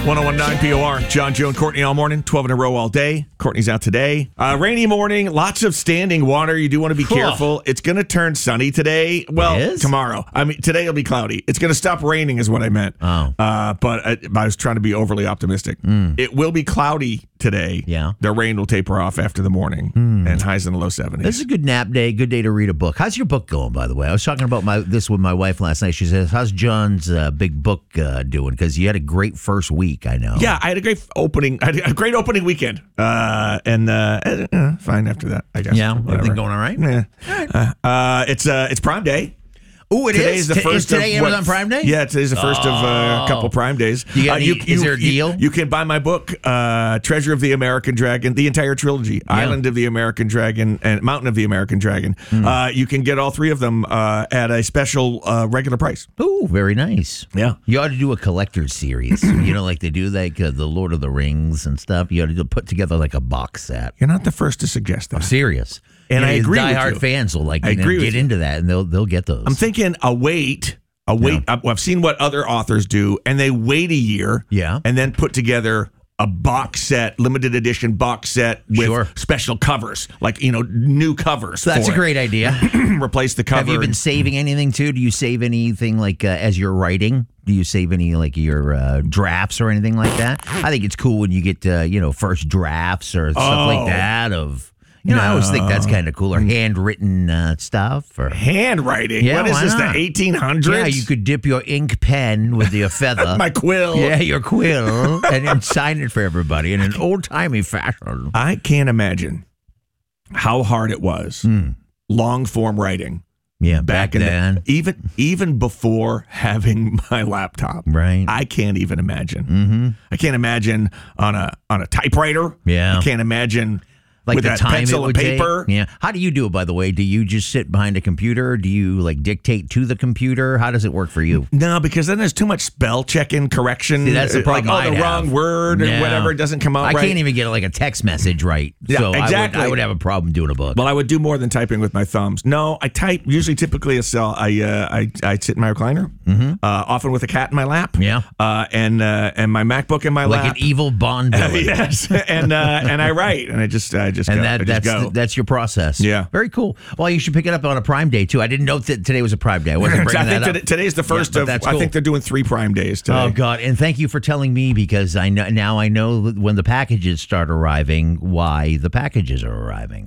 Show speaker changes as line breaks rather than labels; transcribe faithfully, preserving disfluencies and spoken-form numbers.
one oh one point nine P O R, John, Joe, and Courtney all morning, twelve in a row all day. Courtney's out today. Uh, rainy morning, lots of standing water. You do want to be careful. It's going to turn sunny today. Well, tomorrow. I mean, today it'll be cloudy. It's going to stop raining is what I meant.
Oh.
Uh, but I, I was trying to be overly optimistic.
Mm.
It will be cloudy today.
Yeah.
The rain will taper off after the morning mm. and highs in the low seventies.
This is a good nap day, good day to read a book. How's your book going, by the way? I was talking about my this with my wife last night. She says, how's John's uh, big book uh, doing? Because you had a great first week, I know.
Yeah, I had a great opening. I had a great opening weekend. Uh, and uh, uh, fine after that, I guess.
Yeah,
whatever.
Everything going all right?
Yeah. All right. Uh, uh, it's, uh, it's Prime Day.
Oh, it
Today's
is?
the
T-
first
is today
of
Amazon
what,
Prime Day?
Yeah, today's the first
oh.
of uh, a couple Prime Days.
You got
uh,
any,
you,
is
you,
there a deal?
You, you can buy my book, uh, Treasure of the American Dragon, the entire trilogy, yeah. Island of the American Dragon and Mountain of the American Dragon. Mm. Uh, you can get all three of them uh, at a special uh, regular price.
Oh, very nice.
Yeah.
You ought to do a collector's series. You know, like they do like uh, the Lord of the Rings and stuff. You ought to do, put together like a box set.
You're not the first to suggest that.
I'm serious.
And
you know,
I agree with
diehard
you.
fans will like
I
you know,
agree with
get
you.
into that and they'll they'll get those.
I'm thinking a wait. A wait.
Yeah.
I've seen what other authors do, and they wait a year,
yeah,
and then put together a box set, limited edition box set with
sure.
special covers, like you know, new covers.
So that's
for
a great
it.
idea.
Replace the cover.
Have you been saving anything too? Do you save anything like uh, as you're writing? Do you save any like your uh, drafts or anything like that? I think it's cool when you get uh, you know first drafts or stuff
oh.
like that of. You know, no. I always think that's kind of cool. Or handwritten uh, stuff. Or
handwriting?
Yeah,
what is this,
not?
the eighteen hundreds?
Yeah, you could dip your ink pen with your feather.
My quill.
Yeah, your quill. And then sign it for everybody in an old-timey fashion.
I can't imagine how hard it was.
Mm.
Long-form writing.
Yeah,
back,
back
in
then.
The, even, even before having my laptop.
Right.
I can't even imagine.
Mm-hmm.
I can't imagine on a on a typewriter.
Yeah.
I can't imagine...
Like
with
the
a
time
pencil
it would
and paper.
Take? Yeah. How do you do it, by the way? Do you just sit behind a computer? Do you like dictate to the computer? How does it work for you?
No, because then there's too much spell checking, correction.
See, that's the problem.
Like, oh, the
I'd
wrong
have.
word
Yeah.
or whatever. It doesn't come out
I
right.
can't even get like a text message right.
Yeah,
so
exactly.
I would, I would have a problem doing a book.
Well, I would do more than typing with my thumbs. No, I type usually typically a cell. I uh, I I sit in my recliner,
mm-hmm.
uh, often with a cat in my lap.
Yeah.
Uh, and uh, and my MacBook in my
like
lap.
Like an evil Bond villain.
Yes. And uh, and I write and I just I just
and
go.
that
I just
that's
go.
The, that's your process.
Yeah.
Very cool. Well, you should pick it up on a Prime Day too. I didn't know that today was a Prime Day. I wasn't bringing
I think
that up.
today, today's the first
yeah,
of.
that's
I
cool.
think they're doing three Prime Days today.
Oh God! And thank you for telling me because I know now I know when the packages start arriving why the packages are arriving.